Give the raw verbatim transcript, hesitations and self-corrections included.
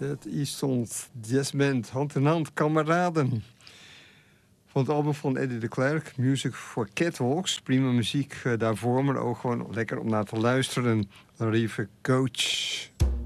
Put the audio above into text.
Het Eastland Jazzband, hand in hand, kameraden. Van het album van Eddie de Klerk, Music for Catwalks. Prima muziek uh, daarvoor, maar ook gewoon lekker om naar te luisteren. Rive Coach.